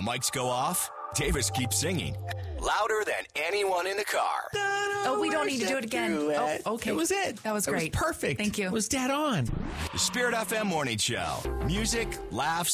the mics go off, Davis keeps singing louder than anyone in the car. Oh, we don't need to do it again. Oh, okay. It was it. That was great. It was perfect. Thank you. It was dead on. The Spirit FM Morning Show. Music, laughs,